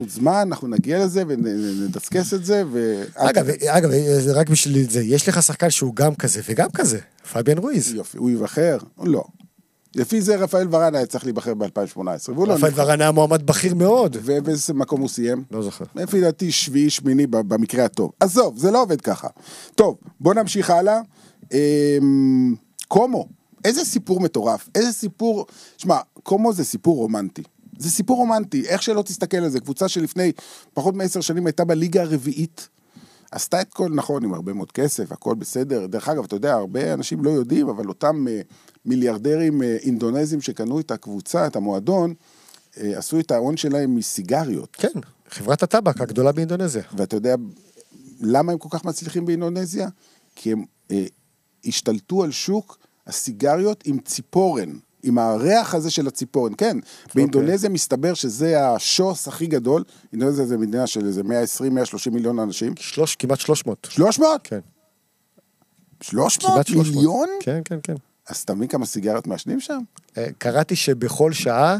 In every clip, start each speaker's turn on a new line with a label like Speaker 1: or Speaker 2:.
Speaker 1: זמן, אנחנו נגיע לזה ונדסקס את זה.
Speaker 2: אגב, זה רק בשביל זה, יש לך שחקן שהוא גם כזה וגם כזה, פאביאן רויז.
Speaker 1: יופי, הוא יבחר? לא. לפי זה רפאל ורן היה צריך להיבחר ב-2018.
Speaker 2: רפאל ורן היה מועמד בכיר מאוד.
Speaker 1: ובאיזה מקום הוא סיים?
Speaker 2: לא זוכר.
Speaker 1: לפי דעתי שביעי, שמיני במקרה הטוב. עזוב, זה לא עובד ככה. טוב, בוא נמשיך הלאה. קומו, איזה סיפור מטורף, איזה סיפור, שמע, קומו זה סיפור רומנטי. זה סיפור רומנטי, איך שלא תסתכל על זה, קבוצה שלפני פחות מ10 שנים הייתה בליגה הרביעית, עשתה את כל, נכון, עם הרבה מאוד כסף, הכל בסדר, דרך אגב, אתה יודע, הרבה אנשים לא יודעים, אבל אותם מיליארדרים אינדונזים שקנו את הקבוצה, את המועדון, עשו את ההון שלהם מסיגריות.
Speaker 2: כן, חברת הטבק הגדולה באינדונזיה.
Speaker 1: ואתה יודע, למה הם כל כך מצליחים באינדונזיה? כי הם השתלטו על שוק הסיגריות עם ציפורן, עם הריח הזה של הציפורן, כן. באינדונזיה מסתבר שזה השוס הכי גדול, אינדונזיה זה מדינה של איזה 120-130 מיליון אנשים.
Speaker 2: כמעט 300.
Speaker 1: 300?
Speaker 2: כן.
Speaker 1: 300 מיליון?
Speaker 2: כן, כן, כן.
Speaker 1: אז תבין כמה סיגריות מעשנים שם?
Speaker 2: קראתי שבכל שעה,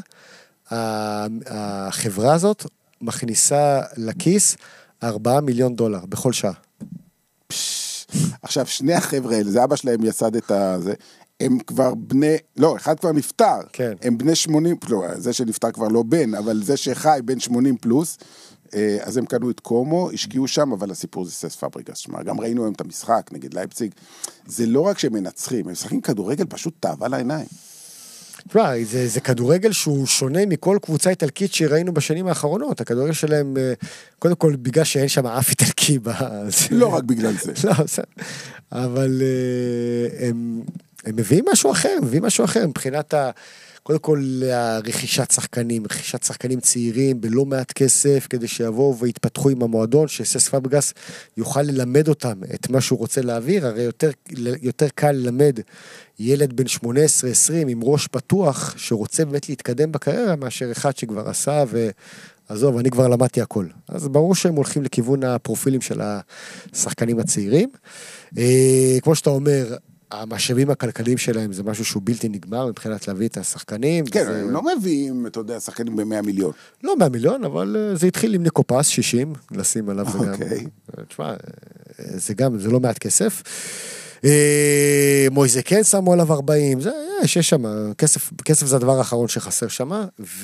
Speaker 2: החברה הזאת מכניסה לכיס $4 מיליון בכל שעה.
Speaker 1: עכשיו, שני החבר'ה האלה, זה אבא שלהם יסד את זה, הם כבר בני, לא, אחד כבר נפטר,
Speaker 2: כן.
Speaker 1: הם בני 80, לא, זה שנפטר כבר לא בן, אבל זה שחי בן 80 פלוס, אז הם קנו את קומו, השקיעו שם, אבל הסיפור זה סס פאבריקס, שמה, גם ראינו היום את המשחק נגד לייפציג, זה לא רק שהם מנצחים, הם משחקים כדורגל פשוט תאווה לעיניים.
Speaker 2: תשמע, זה כדורגל שהוא שונה מכל קבוצה איטלקית שראינו בשנים האחרונות, הכדורגל שלהם, קודם כל בגלל שאין שם אף איטלקי,
Speaker 1: לא רק בגלל זה.
Speaker 2: לא, אבל הם מביאים משהו אחר, מבחינת קודם כל רכישת שחקנים צעירים בלא מעט כסף, כדי שיבואו ויתפתחו עם המועדון, שסס פאברגס יוכל ללמד אותם את מה שהוא רוצה להעביר, הרי יותר קל ללמד ילד בן 18-20 עם ראש פתוח, שרוצה באמת להתקדם בקריירה, מאשר אחד שכבר עשה ועזוב, אני כבר למדתי הכל. אז ברור שהם הולכים לכיוון הפרופילים של השחקנים הצעירים. כמו שאתה אומר, המשאבים הכלכליים שלהם זה משהו שהוא בלתי נגמר מבחינת להביא את השחקנים.
Speaker 1: כן, הם לא מביאים, אתה יודע, שחקנים ב100 מיליון.
Speaker 2: לא 100 מיליון, אבל זה התחיל עם ניקופס 60, לשים עליו זה גם. תשמע, זה לא מעט כסף. מויזה כן שמו עליו 40, יש שם, כסף זה הדבר האחרון שחסר שם,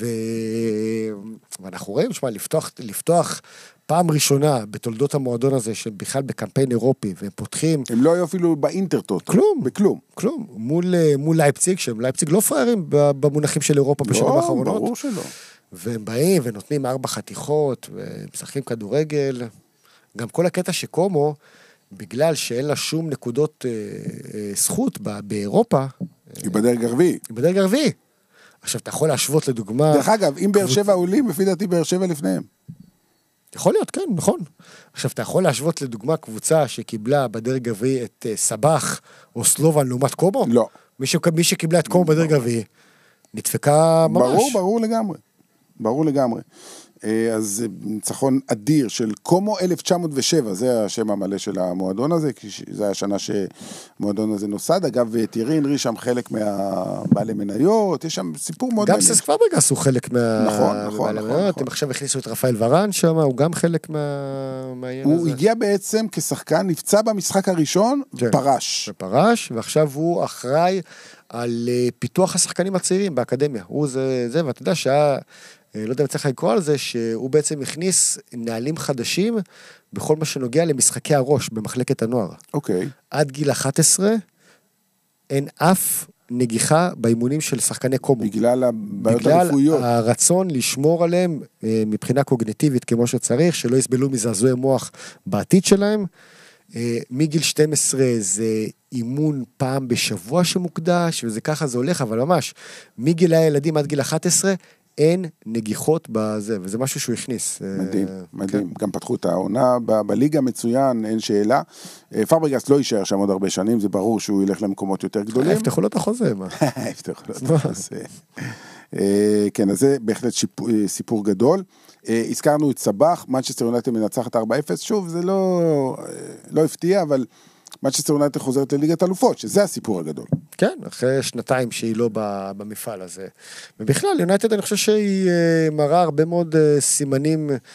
Speaker 2: ואנחנו רואים, תשמע, לפתוח פעם ראשונה בתולדות המועדון הזה, שבכלל בקמפיין אירופי, והם פותחים...
Speaker 1: הם לא היו אפילו באינטרטוט.
Speaker 2: כלום. מול לייפציג, שהם לייפציג לא פריירים במונחים של אירופה בשנים האחרונות.
Speaker 1: לא, ברור שלא.
Speaker 2: והם באים ונותנים 4 חתיכות, ומשחקים כדורגל. גם כל הקטע שקומו, בגלל שאין לה שום נקודות זכות באירופה...
Speaker 1: היא בדרג הרביעי.
Speaker 2: עכשיו, אתה יכול להשוות לדוגמה...
Speaker 1: דרך אגב, אם באר שבע עולים, לפי דעתי באר שבע לפניהם.
Speaker 2: יכול להיות, כן, נכון. עכשיו, אתה יכול להשוות לדוגמה קבוצה שקיבלה בדרג הרביעי את סבח או סלובן לעומת קומו?
Speaker 1: לא.
Speaker 2: מי שקיבלה את קומו בדרג הרביעי, נדפקה ממש.
Speaker 1: ברור לגמרי. אז ניצחון אדיר של קומו 1907, זה השם המלא של המועדון הזה, כי זה היה השנה שהמועדון הזה נוסד, אגב, תירי הנרי שם חלק מהבעלי מניות, יש שם סיפור מאוד
Speaker 2: גם סס פאברגס הוא חלק
Speaker 1: מהבעלי מניות,
Speaker 2: הם עכשיו הכניסו את רפאל ורן שם, הוא גם חלק מהעניין הזה.
Speaker 1: הוא הגיע בעצם כשחקן, נפצע במשחק הראשון, פרש,
Speaker 2: ועכשיו הוא אחראי על פיתוח השחקנים הצעירים באקדמיה, הוא זה, ואתה יודע שהיה... לא יודע אם צריך לקרוא על זה, שהוא בעצם הכניס נהלים חדשים, בכל מה שנוגע למשחקי הראש, במחלקת הנוער.
Speaker 1: אוקיי.
Speaker 2: עד גיל 11, אין אף נגיחה באימונים של שחקני קומו.
Speaker 1: בגלל הבעיות הרפואיות.
Speaker 2: בגלל הרצון לשמור עליהם, מבחינה קוגניטיבית כמו שצריך, שלא יסבלו מזעזועי מוח בעתיד שלהם. מגיל 12 זה אימון פעם בשבוע שמוקדש, וזה ככה זה הולך, אבל ממש, מגיל הילדים עד גיל 11, אין נגיחות בזה, וזה משהו שהוא הכניס.
Speaker 1: מדהים. גם פתחו את העונה בליגה מצוין, אין שאלה. פאברגס לא יישאר שם עוד הרבה שנים, זה ברור שהוא ילך למקומות יותר גדולים.
Speaker 2: הבטחו לו את החוזה, מה?
Speaker 1: הבטחו לו את החוזה. כן, אז זה בהחלט סיפור גדול. הזכרנו את סבח, מנצ'סטר יונייטד מנצחת 4-0, שוב, זה לא הפתיע, אבל מנצ'סטר יונייטד חוזרת לליגת אלופות, שזה הסיפור הגדול.
Speaker 2: כן, אחרי שנתיים שהיא לא במפעל הזה. ובכלל, יונייטד אני חושב שהיא מראה הרבה מאוד סימנים